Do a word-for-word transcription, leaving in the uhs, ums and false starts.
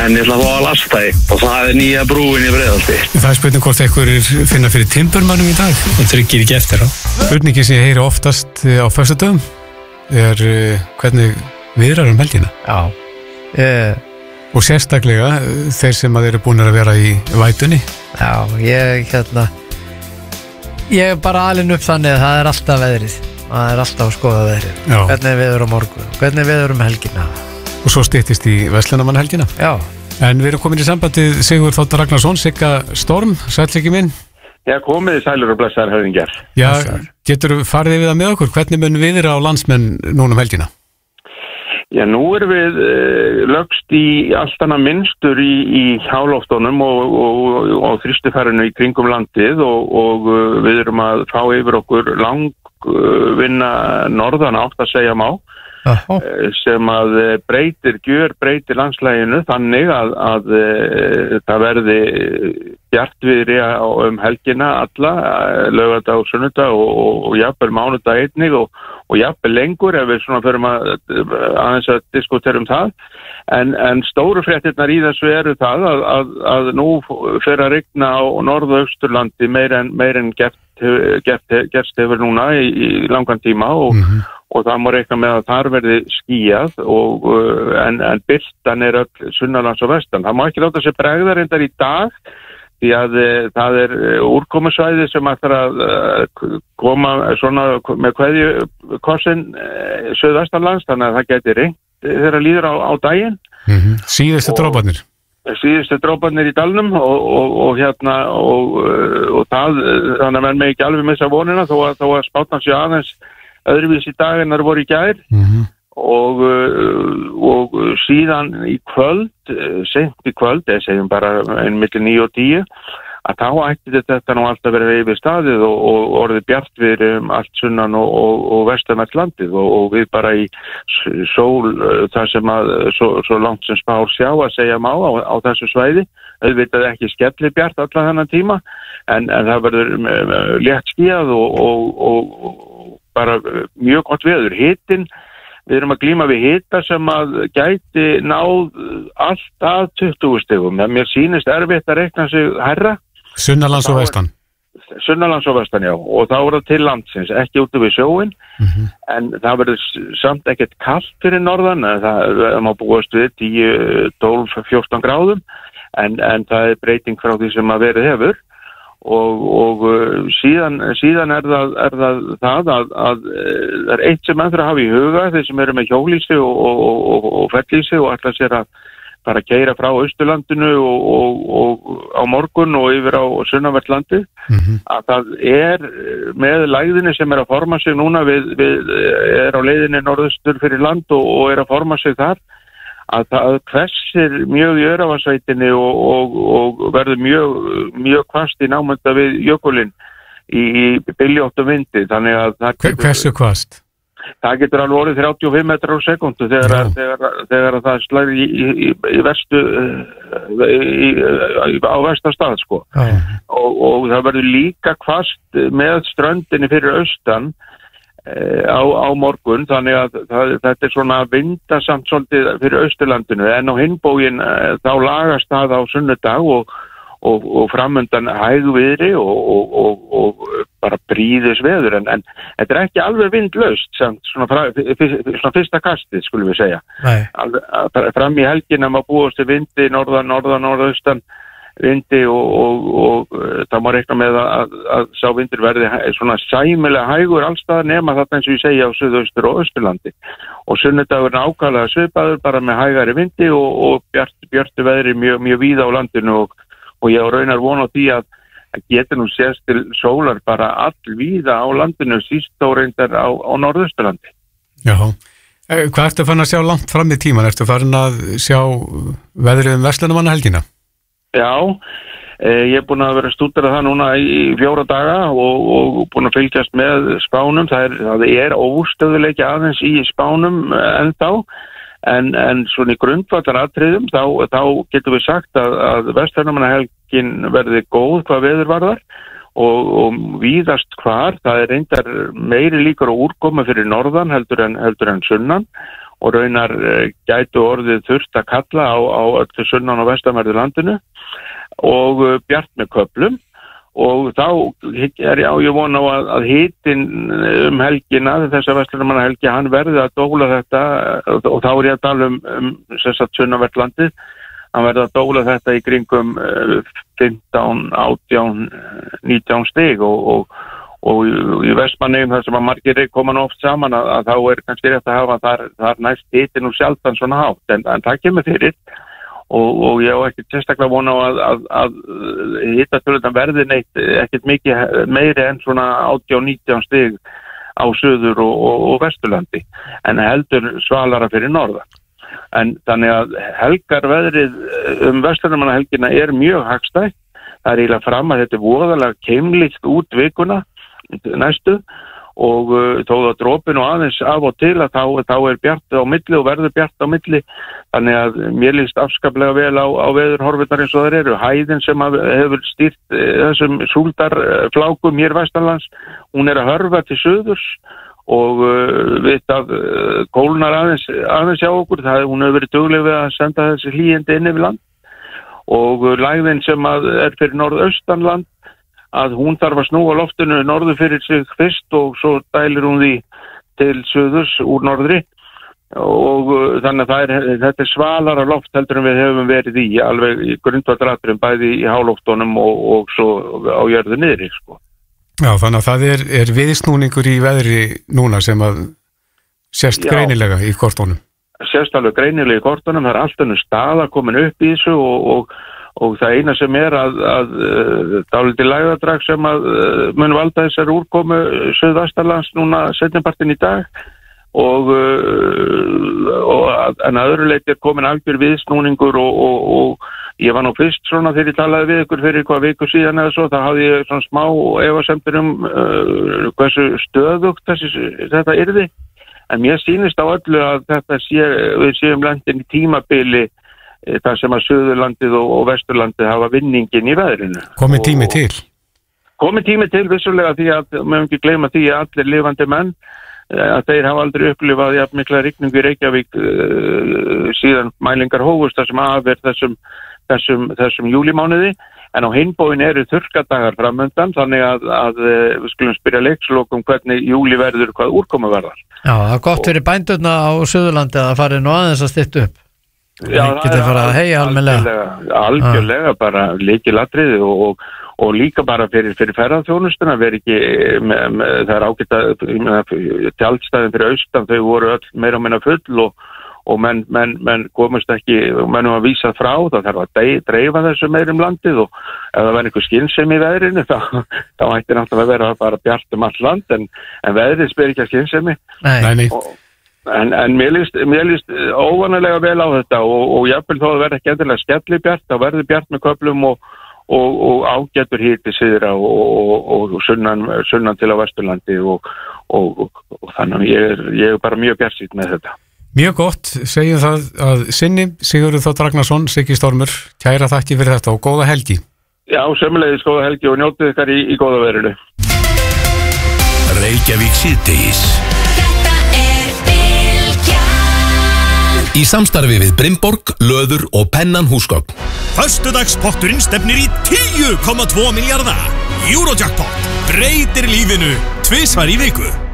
en ég ætla að fá að lasta þig og það er nýja brúin í Breiðholti. Það er spurning hvort einhverjir finna fyrir timburmannum í dag. Það tryggir ekki eftir á. Spurningin sem ég heyri oftast á föstudögum er uh, hvernig viðrar um helgina. Já. Ég... Og sérstaklega þeir sem að eru búin að vera í vætunni. Já, ég hérna ég er bara alinn upp þannig að það er alltaf veðrið. Það er alltaf að skoða veðrið. Já. Hvernig er veður á morgun, hvernig er veður um helgina. Og svo styttist í Verslunarmanna helgina. Já. En við erum komin í sambandið Sigurður Þór Ragnarsson, Sigga Storm, sælliki minn. Já, komið í sælur og blessaðar höfðingjar. Já, getur farið við það með okkur? Hvernig mun viðra á landsmenn núna um helgina? Já, nú erum við uh, lögst í allt annað minnstur í, í háloftunum og, og, og þrýstufærinu í kringum landið og, og uh, við erum að fá yfir okkur langvinna uh, norðan átt að segja má. Uh, sem að breytir, gjör breytir landslæginu þannig að, að uh, það verði bjartviðri um helgina alla, uh, laugardag og sunnudag og, og, og jafnvel mánudag einnig og, og jafnvel lengur ef við svona förum að aðeins að diskutera um það en, en stóru fréttirnar í þessu eru það að, að, að nú fer að rigna á norð- og austurlandi meir en, meir en gert, gert, gerst hefur núna í, í langan tíma og mm-hmm. og það má reikna með að þar verði skýjað og, uh, en, en byrtan er öll sunnanlands og vestan. Það má ekki láta sér bregða reyndar í dag því að uh, það er úrkomusvæði sem ætlar að uh, koma svona með kveðju kossin uh, suðvestanlands þannig að það geti reynt þegar líður á, á daginn. Mm-hmm. Síðustu dróparnir. Síðustu dróparnir í dalnum og, og, og hérna og, og það, þannig að menn með ekki alveg missa vonina þó að, þó að spáttan sér aðeins öðruvís í dag en það voru í gær mm-hmm. og, og síðan í kvöld, seint í kvöld, ég segjum bara einn milli níu og tíu, að þá ætti þetta nú alltaf verið yfir staðið og, og orðið bjart við um allt sunnan og, og, og vestanvert landið og, og við bara í sól það sem að svo, svo langt sem spár sjá að segja má á, á þessu svæði, auðvitað ekki skelli bjart allan þennan tíma en, en það verður létt skýjað og, og, og bara mjög gott veður. Hitinn, við erum að glíma við hita sem að gæti náð allt að tuttugu stigum. En mér sýnist erfitt að reikna sig herra. Sunnanlands og vestan. Sunnanlands og vestan, já. Og þá er það til landsins, ekki út við sjóin. Mm-hmm. En það verður samt ekkert kalt fyrir norðan. Það, það má búast við tíu, tólf, fjórtán gráðum. En, en það er breyting frá því sem að verið hefur. Og, og síðan, síðan er það, er það, það að, að það er eitt sem endur að hafa í huga þeir sem eru með hjólísi og, og, og, og fellísi og ætla sér að bara keyra frá Austurlandinu og, og, og á morgun og yfir á sunnanvertlandi mm-hmm. að það er með lægðinni sem er að forma sig núna við, við er á leiðinni norðustur fyrir land og, og er að forma sig þar að það hvessir mjög í Öræfasveitinni og, og, og verður mjög, mjög hvasst í námunda við jökulinn í, í byljóttum vindi. Þannig að það getur, hversu hvasst? Það getur alveg orðið þrjátíu og fimm metrar á sekúndu þegar, þegar, þegar það slæðir í, í, í verstu í, í, á verstastað sko. Og, og það verður líka hvasst með ströndinni fyrir austan Á, á morgun, þannig að það, þetta er svona vindasamt svolítið fyrir Austurlandinu, en á hinbógin þá lagast það á sunnudag og, og, og framundan hægviðri og, og, og, og bara bríðis veður, en, en þetta er ekki alveg vindlaust, samt, svona, fra, svona fyrsta kastið, skulum við segja. Alveg, fram í helgina má búast til vindi, norðan, norðan, norðaustan, vindi og, og, og, og það má reikna með að, að, að sá vindur verði svona sæmilega hægur allstaðar nema þetta eins og ég segja á suðaustur og austurlandi og sunnudagurinn ákvæðlega svipaður bara með hægari vindi og, og bjart, bjartu veðri mjög, mjög víða á landinu og, og ég raunar von á því að geti nú sést til sólar bara all víða á landinu síst þó reyndar á, á norðausturlandi. Já, hvað ertu fann að sjá langt fram í tíman? Ertu farin að sjá veðrið um Verslunarmanna helgina? Já, eh, ég er búin að vera að stúdera það núna í fjóra daga og, og búin að fylgjast með spánum. Það er, það er óstöðuleiki aðeins í spánum ennþá, en, en svona í grundvallaratriðum þá, þá getum við sagt að, að Verslunarmannahelgin verði góð hvað veður varðar og, og víðast hvar. Það er reyndar meiri líkur og úrkoma fyrir norðan heldur en, heldur en sunnan. og raunar gætu orðið þurft að kalla á, á öllu sunnan og vestanverðu landinu og bjart með köflum og þá er já, ég vona á að, að hitinn um helgina, þessa verslunarmannahelgi, hann verði að dóla þetta og, og þá er ég að tala um, um sérstætt sunnanvert landið, hann verði að dóla þetta í kringum fimmtán, átján, nítján stig og, og og í Vestmannaeyjum þar sem að margir koma nú oft saman að, að þá er kannski rétt að hafa þar, þar næst hitinn og sjaldan svona hátt, en, en það kemur fyrir og, og ég á ekki sérstaklega vona á að, að, að hittatölutan verði neitt ekkert mikið meiri en svona átján, nítján stig á Suður og, og, og Vesturlandi, en heldur svalara fyrir norðan. En þannig að helgarveðrið um Vesturlandahelgina er mjög hagstætt, það er eiginlega fram að þetta er voðalega keimlíkt út vikuna næstu og uh, þó að dropin og aðeins af og til að þá, þá er bjart á milli og verður bjart á milli, þannig að mér líst afskaplega vel á, á veðurhorfurnar eins og þær eru. Hæðin sem hefur stýrt uh, þessum súldarflákum hér vestanlands, hún er að hörfa til suðurs og uh, við að uh, kólnar aðeins, aðeins hjá okkur, það, hún hefur verið dugleg við að senda þessi hlýindi inn yfir land og uh, lægðin sem að er fyrir norðaustanland að hún þarf að snúa loftinu norður fyrir sig fyrst og svo dælir hún því til suðurs úr norðri og uh, þannig að það er, þetta er svalara loft heldur en við hefum verið í alveg í grundvallaratriðum bæði í háloftunum og, og svo á jörðu niðri sko. Já, þannig að það er, er viðsnúningur í veðri núna sem að sést Já. greinilega í kortunum. Sést alveg greinilega í kortunum, það er alltaf nú staða komin upp í þessu og, og og það eina sem er að, að, að dálítið lægðadrag sem að mun valda þessar úrkomu Suðvesturlands núna seinnipartinn í dag og, og en að öðru leyti er komin algjör viðsnúningur og, og, og ég var nú fyrst svona þegar ég talaði við ykkur fyrir hvað viku síðan eða svo, þá hafði ég svona smá efasemdir um uh, hversu stöðugt þessi, þetta yrði, en mér sýnist á öllu að þetta sé, við séum landin í tímabili þar sem að Suðurlandið og, og Vesturlandið hafa vinningin í veðrinu. Komið tími til? Komið tími til vissulega því að, maður ekki gleyma því að allir lifandi menn, að þeir hafa aldrei upplifað jafn mikla rigningu í Reykjavík uh, síðan mælingar hófust þar sem af er þessum, þessum, þessum júlímánuði, en á hinbóin eru þurrkadagar framöndan, þannig að, að við skulum spyrja leikslokum hvernig júlí verður, hvað úrkomu verðar. Já, það er gott fyrir bændurna á Suðurlandi að það fari nú aðeins að stytta upp. Já, getur fara að heyja almennilega algjörlega ah. bara lykilatriði og, og, og líka bara fyrir, fyrir ferðarþjónustuna veri ekki með, með, það er ágætt að tjaldstæðin fyrir austan þau voru öll meira og minna full og, og menn, menn, menn komast ekki mennum að vísa frá, það þarf að dreifa þessu meir um landið og ef það verður einhver skynsemi í veðrinu þá, þá ætti náttúrulega að vera bara bjart um allt land en, en veðrið spyr ekki að skynsemi Nei, nei og, En, en mér líst, mér líst óvanalega vel á þetta og, og jafnvel þó að verða ekki endilega skelli bjart, þá verður bjart með köflum og, og, og ágætur hiti syðra og, og, og sunnan, sunnan til á Vesturlandi og, og, og þannig að ég er, ég er bara mjög bjartsýnn með þetta. Mjög gott, segjum það að sinni, Sigurður Þór Ragnarsson, Siggi Stormur, kæra þakki fyrir þetta og góða helgi. Já, sömuleiðis góða helgi og njótið ykkar í, í góða veðrinu. Reykjavík síðdegis. Í samstarfi við Brimborg, Löður og Pennan húsgögn. Föstudagspotturinn stefnir í tíu komma tvo milljarða. Eurojackpot breytir lífinu tvisvar í viku.